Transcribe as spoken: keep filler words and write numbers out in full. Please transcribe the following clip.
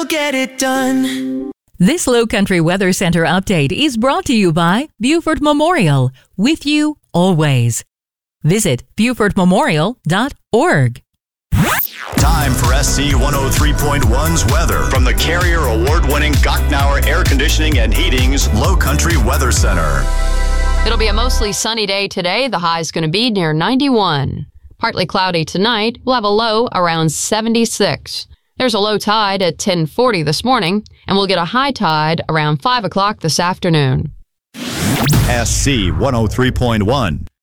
we'll get it done. This Low Country Weather Center update is brought to you by Buford Memorial, with you always. Visit Buford Memorial dot org. Time for S C one oh three point one's weather from the Carrier Award-winning Gocknauer Air Conditioning and Heating's Low Country Weather Center. It'll be a mostly sunny day today. The high is going to be near ninety-one. Partly cloudy tonight. We'll have a low around seventy-six. There's a low tide at ten forty this morning, and we'll get a high tide around five o'clock this afternoon. S C one oh three point one.